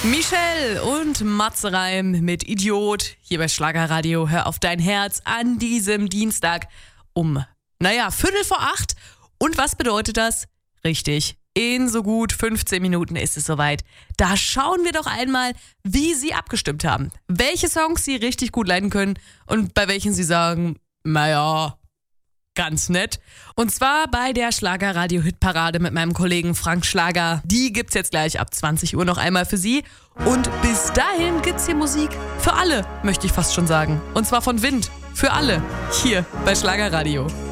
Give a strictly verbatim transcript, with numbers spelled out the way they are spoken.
Michelle und Matze Reim mit Idiot hier bei Schlagerradio. Hör auf dein Herz an diesem Dienstag um, naja, Viertel vor acht. Und was bedeutet das? Richtig, in so gut fünfzehn Minuten ist es soweit. Da schauen wir doch einmal, wie Sie abgestimmt haben. Welche Songs Sie richtig gut leiden können und bei welchen Sie sagen, naja, ganz nett. Und zwar bei der Schlagerradio-Hitparade mit meinem Kollegen Frank Schlager. Die gibt's jetzt gleich ab zwanzig Uhr noch einmal für Sie. Und bis dahin gibt's hier Musik für alle, möchte ich fast schon sagen. Und zwar von Wind. Für alle. Hier bei Schlagerradio.